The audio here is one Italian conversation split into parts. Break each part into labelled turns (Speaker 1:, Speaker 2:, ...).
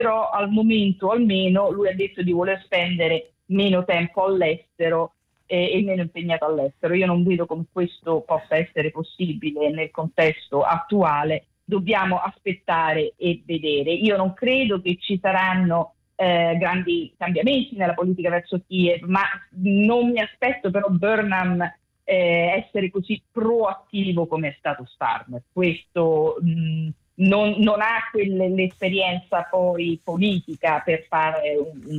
Speaker 1: però al momento almeno lui ha detto di voler spendere meno tempo all'estero e meno impegnato all'estero. Io non vedo come questo possa essere possibile nel contesto attuale. Dobbiamo aspettare e vedere. Io non credo che ci saranno grandi cambiamenti nella politica verso Kiev, ma non mi aspetto però Burnham essere così proattivo come è stato Starmer. Questo non ha l'esperienza poi politica per fare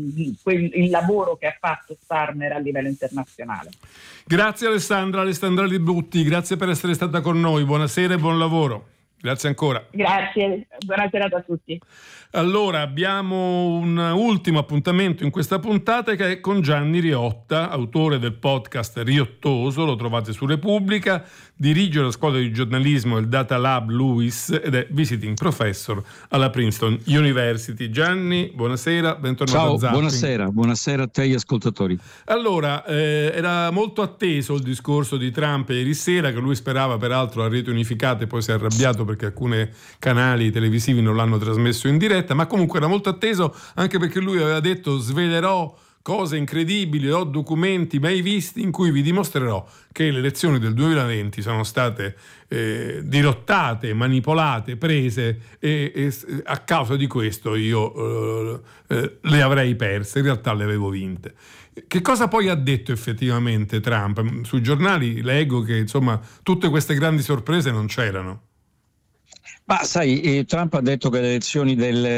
Speaker 1: il lavoro che ha fatto Starmer a livello internazionale.
Speaker 2: Grazie Alessandra Libutti, grazie per essere stata con noi, buonasera e buon lavoro. Grazie ancora.
Speaker 1: Grazie, buona serata a tutti.
Speaker 2: Allora, abbiamo un ultimo appuntamento in questa puntata che è con Gianni Riotta, autore del podcast Riottoso, lo trovate su Repubblica, dirige la scuola di giornalismo del Data Lab LUIS ed è visiting professor alla Princeton University. Gianni, buonasera, bentornato a Zapping.
Speaker 3: Buonasera a te e agli ascoltatori.
Speaker 2: Allora, era molto atteso il discorso di Trump ieri sera, che lui sperava peraltro a rete unificata e poi si è arrabbiato perché alcuni canali televisivi non l'hanno trasmesso in diretta, ma comunque era molto atteso anche perché lui aveva detto: svelerò cose incredibili, ho documenti mai visti in cui vi dimostrerò che le elezioni del 2020 sono state dirottate, manipolate, prese e a causa di questo io le avrei perse, in realtà le avevo vinte. Che cosa poi ha detto effettivamente Trump? Sui giornali leggo che insomma tutte queste grandi sorprese non c'erano.
Speaker 3: Ma sai, Trump ha detto che le elezioni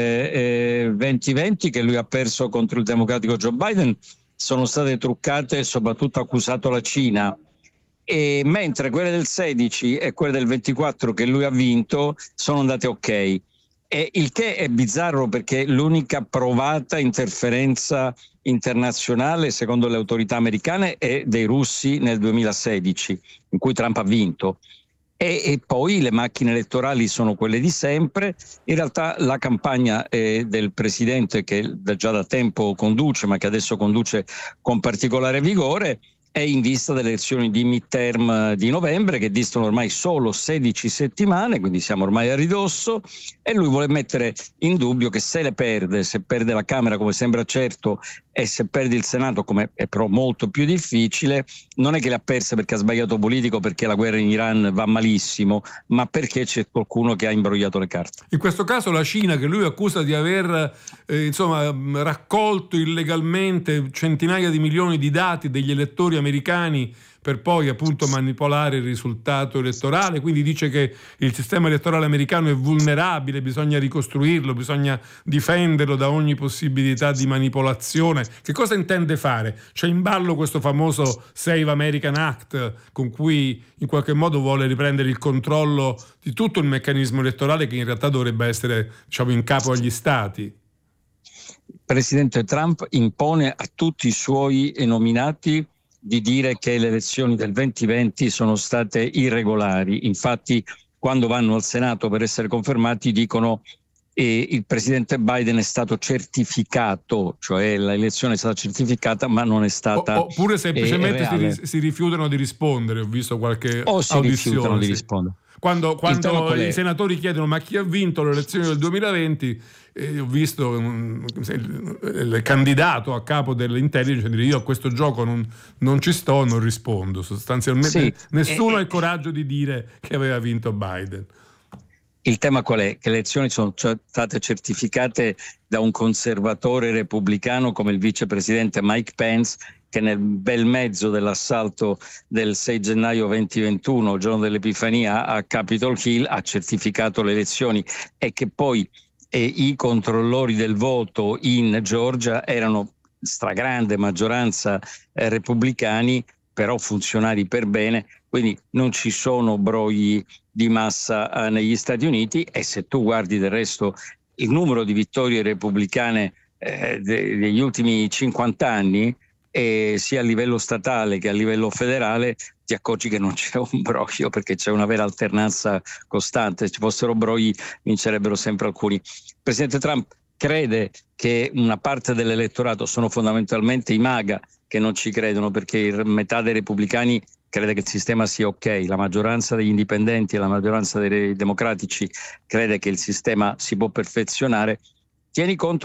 Speaker 3: del 2020 che lui ha perso contro il democratico Joe Biden sono state truccate e soprattutto ha accusato la Cina, e mentre quelle del 16 e quelle del 24 che lui ha vinto sono andate ok. E il che è bizzarro perché l'unica provata interferenza internazionale secondo le autorità americane è dei russi nel 2016 in cui Trump ha vinto. E poi le macchine elettorali sono quelle di sempre. In realtà la campagna del presidente, che già da tempo conduce ma che adesso conduce con particolare vigore, è in vista delle elezioni di midterm di novembre che distano ormai solo 16 settimane, quindi siamo ormai a ridosso, e lui vuole mettere in dubbio che se perde la Camera come sembra certo e se perde il Senato, come è però molto più difficile, non è che le ha perse perché ha sbagliato politico, perché la guerra in Iran va malissimo, ma perché c'è qualcuno che ha imbrogliato le carte.
Speaker 2: In questo caso la Cina, che lui accusa di aver raccolto illegalmente centinaia di milioni di dati degli elettori americani per poi appunto manipolare il risultato elettorale, quindi dice che il sistema elettorale americano è vulnerabile, bisogna ricostruirlo, bisogna difenderlo da ogni possibilità di manipolazione. Che cosa intende fare? C'è in ballo questo famoso Save American Act con cui in qualche modo vuole riprendere il controllo di tutto il meccanismo elettorale che in realtà dovrebbe essere, diciamo, in capo agli stati.
Speaker 3: Il presidente Trump impone a tutti i suoi nominati di dire che le elezioni del 2020 sono state irregolari. Infatti, quando vanno al Senato per essere confermati, dicono il presidente Biden è stato certificato, cioè l'elezione è stata certificata ma non è stata
Speaker 2: oppure semplicemente si rifiutano di rispondere. Ho visto qualche audizione.
Speaker 3: Rifiutano di rispondere.
Speaker 2: Quando i senatori chiedono ma chi ha vinto le elezioni del 2020, ho visto il candidato a capo dell'intelligence dire: io a questo gioco non ci sto, non rispondo. Sostanzialmente nessuno ha il coraggio di dire che aveva vinto Biden.
Speaker 3: Il tema qual è? Che le elezioni sono state certificate da un conservatore repubblicano come il vicepresidente Mike Pence, che nel bel mezzo dell'assalto del 6 gennaio 2021, giorno dell'Epifania, a Capitol Hill ha certificato le elezioni, e che poi i controllori del voto in Georgia erano stragrande maggioranza repubblicani, però funzionari per bene, quindi non ci sono brogli di massa negli Stati Uniti. E se tu guardi del resto il numero di vittorie repubblicane degli ultimi 50 anni, sia a livello statale che a livello federale, ti accorgi che non c'è un broglio, perché c'è una vera alternanza costante. Se ci fossero brogli vincerebbero sempre alcuni. Il presidente Trump crede che una parte dell'elettorato sono fondamentalmente i MAGA, che non ci credono, perché metà dei repubblicani crede che il sistema sia ok, la maggioranza degli indipendenti e la maggioranza dei democratici crede che il sistema si può perfezionare, Tieni conto